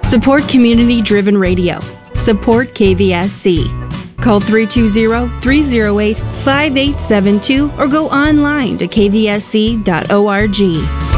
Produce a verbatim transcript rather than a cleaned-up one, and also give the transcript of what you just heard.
Support community-driven radio. Support K V S C. Call three two zero, three zero eight, five eight seven two or go online to k v s c dot org.